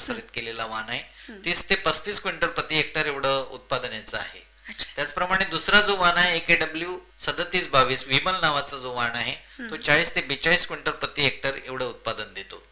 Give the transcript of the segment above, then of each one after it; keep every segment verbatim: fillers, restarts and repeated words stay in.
प्रसारित केलेला वाण आहे. तीस ते पस्तीस क्विंटल प्रति हेक्टर एवढं उत्पादन याचं आहे. त्याचप्रमाणे दुसरा जो वाण आहे एकेडब्ल्यू सदतीस बावीस विमल नावाचा जो वाण आहे तो चाळीस ते बेचाळीस क्विंटल प्रति हेक्टर एवढं उत्पादन देतो.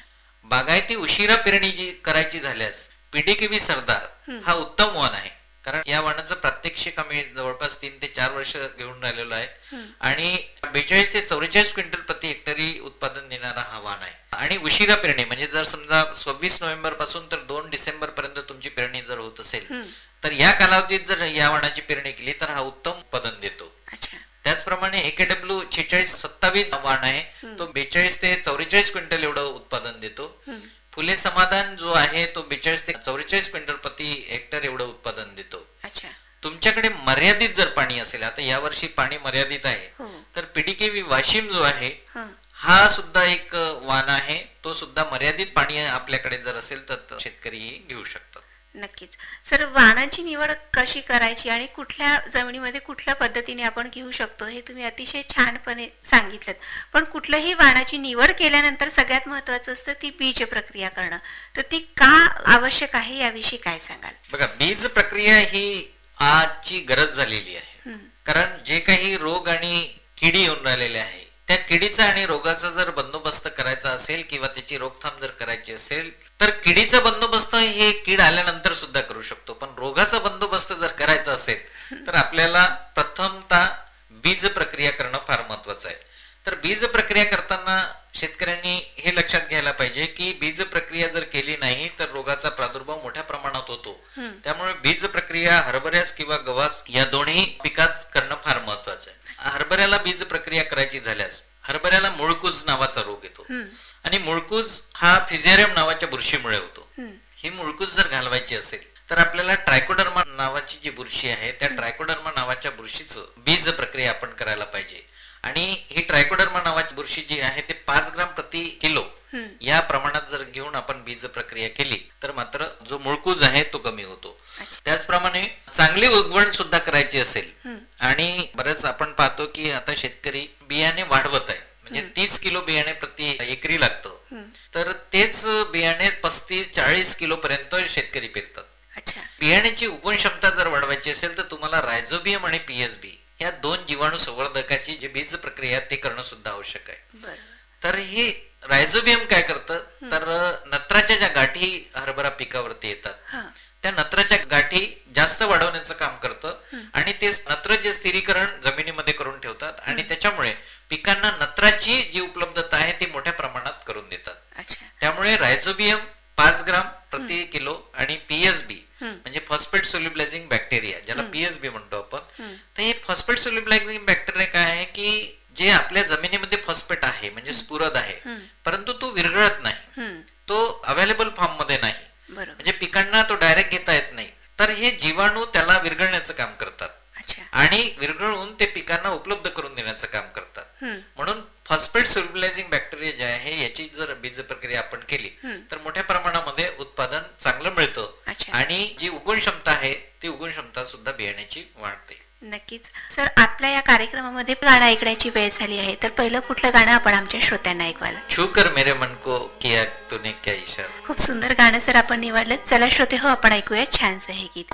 बागायती उशिरा पेरणी जी करायची झाल्यास पीडीकेव्ही सरदार हा उत्तम वाण आहे. कारण या वाणाचं प्रात्यक्षिक आम्ही जवळपास तीन ते चार वर्ष घेऊन राहिलेलो आहे आणि बेचाळीस ते चौवेचाळीस क्विंटल प्रति हेक्टरी उत्पादन देणारा हा वाण आहे. आणि उशिरा पेरणी म्हणजे जर समजा सव्वीस नोव्हेंबर पासून तर दोन डिसेंबर पर्यंत तुमची पेरणी जर होत असेल तर या कालावधीत जर या वाणाची पेरणी केली तर हा उत्तम उत्पादन देतो. त्याचप्रमाणे एकेडब्ल्यू छेचाळीस सत्तावीस वाण आहे तो बेचाळीस ते चौवेचाळीस क्विंटल एवढं उत्पादन देतो. फुले समाधान जो आहे तो बेचाळीस ते चौवेचाळीस क्विंटल प्रति हेक्टर एवढं उत्पादन देतो. तुमच्याकडे मर्यादित जर पाणी असेल, आता यावर्षी पाणी मर्यादित आहे, तर पीडीकेव्ही वाशिम जो आहे हा सुद्धा एक वाण आहे. तो सुद्धा मर्यादित पाणी आपल्याकडे जर असेल तर शेतकरी घेऊ शकतात. नक्कीच सर, वाणाची निवड कशी करायची आणि कुठल्या जमिनीमध्ये कुठल्या पद्धतीने आपण घेऊ शकतो हे तुम्ही अतिशय छानपणे सांगितलं. पण कुठल्याही वाणाची निवड केल्यानंतर सगळ्यात महत्वाचं असतं ती बीज प्रक्रिया करणं. तर ती का आवश्यक आहे याविषयी काय सांगाल? बघा, बीज प्रक्रिया ही आजची गरज झालेली आहे. कारण जे काही रोग आणि किडी येऊन राहिलेले आहे त्या किडीचा आणि रोगाचा जर बंदोबस्त करायचा असेल किंवा त्याची रोकथाम जर करायची असेल तर किडीचा बंदोबस्त हे कीड आल्यानंतर सुद्धा करू शकतो. पण रोगाचा बंदोबस्त जर करायचा असेल तर आपल्याला प्रथमतः बीज प्रक्रिया करणं फार महत्वाचं आहे. तर बीज प्रक्रिया करताना शेतकऱ्यांनी हे लक्षात घ्यायला पाहिजे की बीज प्रक्रिया जर केली नाही तर रोगाचा प्रादुर्भाव मोठ्या प्रमाणात होतो. त्यामुळे बीज प्रक्रिया हरभऱ्यास किंवा गव्हास या दोन्ही पिकात करणं फार महत्वाचं आहे. हरभऱ्याला बीज प्रक्रिया करायची झाल्यास हरभऱ्याला मुळकूज नावाचा रोग येतो आणि मुळकूज हा फिजेरियम नावाच्या बुरशीमुळे होतो. ही मुळकूज जर घालवायची असेल तर आपल्याला ट्रायकोडर्मा नावाची जी बुरशी आहे त्या ट्रायकोडर्मा नावाच्या बुरशीचं बीज प्रक्रिया आपण करायला पाहिजे. आणि ही ट्रायकोडर्मा नावाची बुरशी जी आहे ते पाच ग्राम प्रति किलो या प्रमाणात जर घेऊन आपण बीज प्रक्रिया केली तर मात्र जो मुळकूज आहे तो कमी होतो. त्याचप्रमाणे चांगली उगवण सुद्धा करायची असेल आणि बरेच आपण पाहतो की आता शेतकरी बियाणे वाढवत आहे, म्हणजे तीस किलो बियाणे प्रति एकरी लागतं, तर तेच बियाणे पस्तीस चाळीस किलो पर्यंत शेतकरी पेरतात. बियाण्याची उगवण क्षमता जर वाढवायची असेल तर तुम्हाला रायझोबियम आणि पीएसबी या दोन जीवाणू संवर्धकाची जी बीज प्रक्रिया ते करणं सुद्धा आवश्यक आहे. तर हे रायझोबियम काय करतं तर नत्राच्या ज्या गाठी हरभरा पिकावरती येतात त्या नत्राच्या गाठी जास्त वाढवण्याचं काम करतं आणि ते नत्र जे स्थिरीकरण जमिनीमध्ये करून ठेवतात आणि त्याच्यामुळे पिकांना नत्राची जी उपलब्धता आहे ती मोठ्या प्रमाणात करून देतात. त्यामुळे रायझोबियम पाच ग्राम प्रति किलो आणि पीएसबी म्हणजे फॉस्फेट सोल्युबलायझिंग बॅक्टेरिया ज्याला पीएसबी म्हणतो आपण, तर हे फॉस्फेट सोल्युबलायझिंग बॅक्टेरिया काय आहे की जे आपल्या जमिनीमध्ये फॉस्फेट आहे म्हणजे स्फुरद आहे परंतु तो विरघळत नाही, तो अवेलेबल फॉर्म मध्ये नाही, म्हणजे पिकांना तो डायरेक्ट घेता येत नाही. तर हे जीवाणू त्याला विरघळण्याचं काम करतात आणि विरघळून ते पिकांना उपलब्ध करून देण्याचं काम करतात. म्हणून फॉस्फेट सोल्युबलायझिंग बॅक्टेरिया जे आहे याची जर बीज प्रक्रिया आपण केली तर मोठ्या प्रमाणामध्ये उत्पादन चांगलं मिळतं आणि जी उगवण क्षमता आहे ती उगवण क्षमता सुद्धा बियाण्याची वाढते. नक्कीच सर, आपल्या या कार्यक्रमामध्ये गाणं ऐकण्याची वेळ झाली आहे, तर पहिलं कुठलं गाणं आपण आमच्या श्रोत्यांना ऐकवाल? छू कर मेरे मन को किया तूने क्या इशारा. खूप सुंदर गाणं सर आपण निवडलं. चला श्रोते हो, आपण ऐकूया छानसं हे गीत.